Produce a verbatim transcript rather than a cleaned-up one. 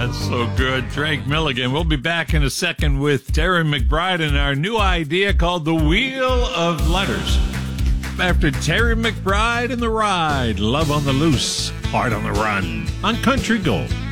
That's so good. Drake Milligan. We'll be back in a second with Terry McBride and our new idea called The Wheel of Letters. After Terry McBride and the Ride, Love on the Loose, Heart on the Run on Country Gold.